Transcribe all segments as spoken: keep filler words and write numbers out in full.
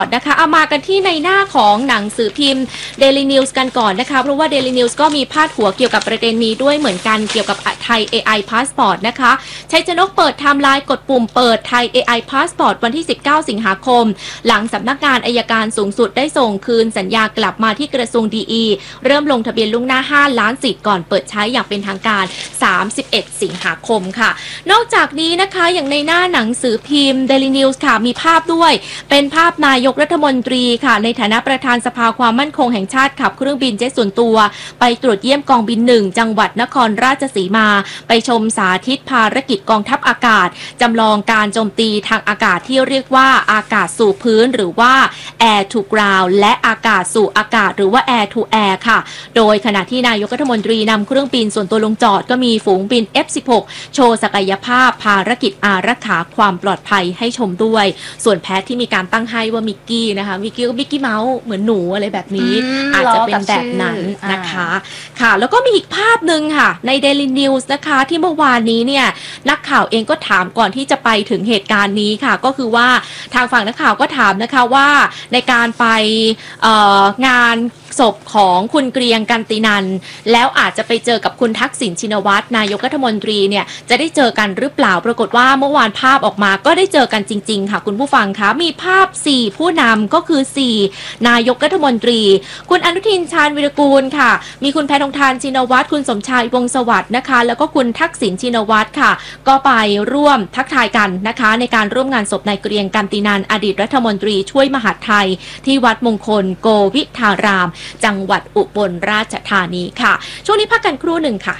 นะคะเอามากันที่ในหน้าของหนังสือพิมพ์ Daily News กันก่อนนะคะเพราะว่า Daily News ก็มีพาดหัวเกี่ยวกับประเด็นนี้ด้วยเหมือนกันเกี่ยวกับไทย เอ ไอ Passport นะคะชัยชนกเปิดไทม์ไลน์กดปุ่มเปิดไทย เอ ไอ Passport วันที่สิบเก้าสิงหาคมหลังสำนักงานอัยการสูงสุดได้ส่งคืนสัญญากลับมาที่กระทรวงดีอีเริ่มลงทะเบียนล่วงหน้าห้าล้านสิทธิ์ก่อนเปิดใช้อย่างเป็นทางการสามสิบเอ็ดสิงหาคมค่ะนอกจากนี้นะคะอย่างในหน้าหนังสือพิมพ์ Daily News ค่ะมีภาพด้วยเป็นภาพนายกรัฐมนตรีค่ะในฐานะประธานสภาความมั่นคงแห่งชาติขับเครื่องบินเจ็ตส่วนตัวไปตรวจเยี่ยมกองบินหนึ่งจังหวัดนครราชสีมาไปชมสาธิตภารกิจกองทัพอากาศจำลองการโจมตีทางอากาศที่เรียกว่าอากาศสู่พื้นหรือว่า Air to Ground และอากาศสู่อากาศหรือว่า Air to Air ค่ะโดยขณะที่นายกรัฐมนตรีนำเครื่องบินส่วนตัวลงจอดก็มีฝูงบิน เอฟ สิบหก โชว์ศักยภาพภารกิจอารักขาความปลอดภัยให้ชมด้วยส่วนแพทที่มีการตั้งให้ว่ามิกกี้นะคะมิกกี้ก็มิกกี้เมาส์เหมือนหนูอะไรแบบนี้อาจจะเป็นแบบนั้นนะคะค่ะแล้วก็มีอีกภาพหนึ่งค่ะใน Daily News นะคะที่เมื่อวานนี้เนี่ยนักข่าวเองก็ถามก่อนที่จะไปถึงเหตุการณ์นี้ค่ะก็คือว่าทางฝั่งนักข่าวก็ถามนะคะว่าในการไปเอ่องานศพของคุณเกรียงกันตินันแล้วอาจจะไปเจอกับคุณทักษิณชินวัตรนายกรัฐมนตรีเนี่ยจะได้เจอกันหรือเปล่าปรากฏว่าเมื่อวานภาพออกมาก็ได้เจอกันจริงๆค่ะคุณผู้ฟังคะมีภาพสี่ผู้นำก็คือสี่นายกรัฐมนตรีคุณอนุทินชาญวิรากูลค่ะมีคุณแพทองธารชินวัตรคุณสมชายวงศ์สวัสดิ์นะคะแล้วก็คุณทักษิณชินวัตรค่ะก็ไปร่วมทักทายกันนะคะในการร่วมงานศพนายเกรียงกันตินันอดีตรัฐมนตรีช่วยมหาดไทยที่วัดมงคลโกวิทารามจังหวัดอุบลราชธานีค่ะช่วงนี้พักกันครู่หนึ่งค่ะ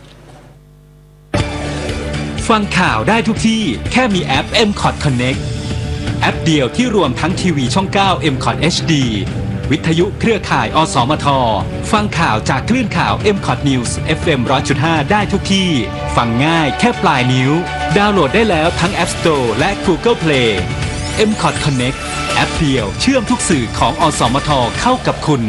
ฟังข่าวได้ทุกที่แค่มีแอป เอ็ม คอท Connect แอปเดียวที่รวมทั้งทีวีช่อง เก้า เอ็ม คอท เอช ดี วิทยุเครือข่าย อสมท ฟังข่าวจากคลื่นข่าว เอ็ม คอท News เอฟ เอ็ม หนึ่งร้อยจุดห้า ได้ทุกที่ฟังง่ายแค่ปลายนิ้วดาวน์โหลดได้แล้วทั้ง App Store และ Google Play เอ็ม คอท Connect แอปเดียวเชื่อมทุกสื่อของอสมทเข้ากับคุณ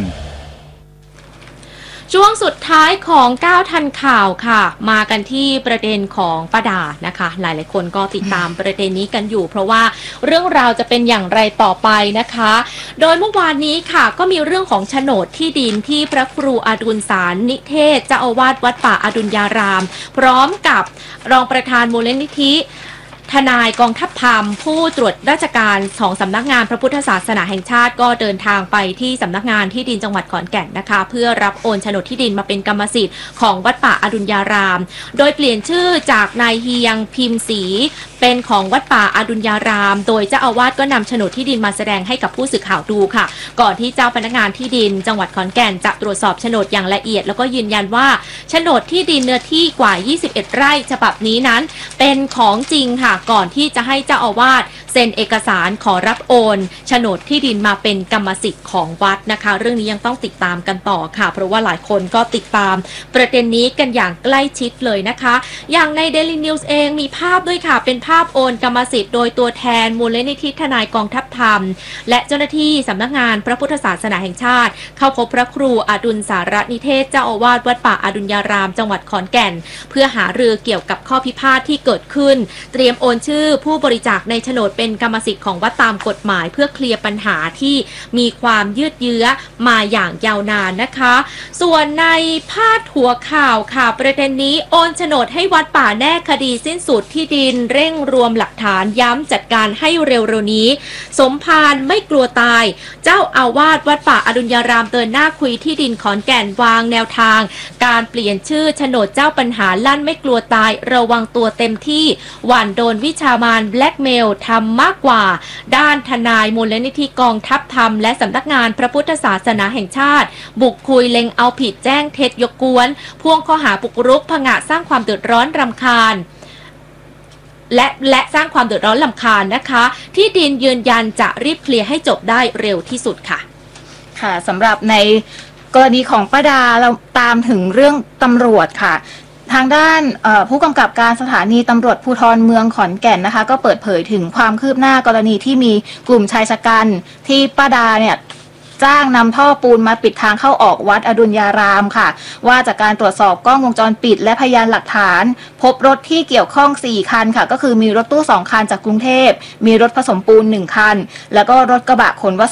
ช่วงสุดท้ายของเก้าทันข่าวค่ะมากันที่ประเด็นของป้าดานะคะหลายๆคนก็ติดตามประเด็นนี้กันอยู่เพราะว่าเรื่องราวจะเป็นอย่างไรต่อไปนะคะโดยเมื่อวานนี้ค่ะก็มีเรื่องของโฉนดที่ดินที่พระครูอดุลสารนิเทศเจ้าอาวาสวัดป่าอดุลยารามพร้อมกับรองประธานมูลนิธิทนายกองทัพธรรมผู้ตรวจราชการของสำนักงานพระพุทธศาสนาแห่งชาติก็เดินทางไปที่สำนักงานที่ดินจังหวัดขอนแก่นนะคะเพื่อรับโอนโฉนดที่ดินมาเป็นกรรมสิทธิ์ของวัดป่าอดุลยารามโดยเปลี่ยนชื่อจากนายเฮียงพิมพ์ศรีเป็นของวัดป่าอดุลยารามโดยเจ้าอาวาสก็นำโฉนดที่ดินมาแสดงให้กับผู้สื่อข่าวดูค่ะก่อนที่เจ้าพนักงานที่ดินจังหวัดขอนแก่นจะตรวจสอบโฉนดอย่างละเอียดแล้วก็ยืนยันว่าโฉนดที่ดินเนื้อที่กว่ายี่สิบเอ็ดไร่ฉบับนี้นั้นเป็นของจริงค่ะก่อนที่จะให้เจ้าอาวาสเซ็นเอกสารขอรับโอนโฉนดที่ดินมาเป็นกรรมสิทธิ์ของวัดนะคะเรื่องนี้ยังต้องติดตามกันต่อค่ะเพราะว่าหลายคนก็ติดตามประเด็นนี้กันอย่างใกล้ชิดเลยนะคะอย่างใน Daily News เองมีภาพด้วยค่ะเป็นภาพโอนกรรมสิทธิ์โดยตัวแทนมูลนิธิทนายกองทัพธรรมและเจ้าหน้าที่สำนักงานพระพุทธศาสนาแห่งชาติเข้าพบพระครูอดุลสารนิเทศเจ้าอาวาสวัดป่าอดุลยารามจังหวัดขอนแก่นเพื่อหารือเกี่ยวกับข้อพิพาทที่เกิดขึ้นเตรียมโอนชื่อผู้บริจาคในโฉนดเป็นกรรมสิทธิ์ของวัดตามกฎหมายเพื่อเคลียร์ปัญหาที่มีความยืดเยื้อมาอย่างยาวนานนะคะส่วนในพาดหัวข่าวค่ะประเด็นนี้โอนโฉนดให้วัดป่าแน่คดีสิ้นสุดที่ดินเร่งรวมหลักฐานย้ำจัดการให้เร็วๆนี้สมภารไม่กลัวตายเจ้าอาวาสวัดป่าอดุลยารามเดินหน้าคุยที่ดินขอนแก่นวางแนวทางการเปลี่ยนชื่อโฉนดเจ้าปัญหาลั่นไม่กลัวตายระวังตัวเต็มที่หวั่นโดนวิชามารแบล็กเมลทำมากกว่าด้านทนายมูลนิธิกองทัพธรรมและสำนักงานพระพุทธศาสนาแห่งชาติบุกคุยเล็งเอาผิดแจ้งเท็จยกกวนพ่วงข้อหาบุกรุกผงะสร้างความเดือดร้อนรำคาญและและสร้างความเดือดร้อนรำคาญนะคะที่ดินยืนยันจะรีบเคลียร์ให้จบได้เร็วที่สุดค่ะค่ะสำหรับในกรณีของป้าดาเราตามถึงเรื่องตำรวจค่ะทางด้านผู้กำกับการสถานีตำรวจภูธรเมืองขอนแก่นนะคะก็เปิดเผยถึงความคืบหน้ากรณีที่มีกลุ่มชายชะกันที่ป้าดาเนี่ยจ้างนำท่อปูนมาปิดทางเข้าออกวัดอดุลยารามค่ะว่าจากการตรวจสอบกล้องวงจรปิดและพยานหลักฐานพบรถที่เกี่ยวข้องสี่คันค่ะก็คือมีรถตู้สองคันจากกรุงเทพมีรถผสมปูนหนึ่งคันแล้วก็รถกระบะขนวั